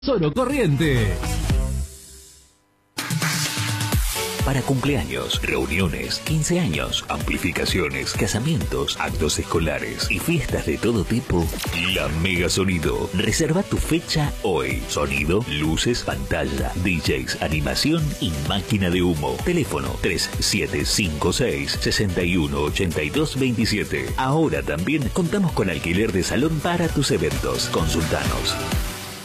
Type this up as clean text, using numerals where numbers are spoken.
Solo Corriente. Para cumpleaños, reuniones, 15 años, amplificaciones, casamientos, actos escolares y fiestas de todo tipo, La Mega Sonido. Reserva tu fecha hoy. Sonido, luces, pantalla, DJs, animación y máquina de humo. Teléfono 3756-618227. Ahora también contamos con alquiler de salón para tus eventos. Consultanos.